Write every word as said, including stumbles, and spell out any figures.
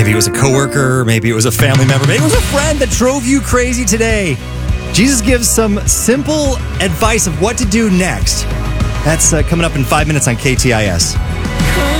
Maybe it was a coworker, maybe it was a family member, maybe it was a friend that drove you crazy today. Jesus gives some simple advice of what to do next. That's uh, coming up in five minutes on K T I S.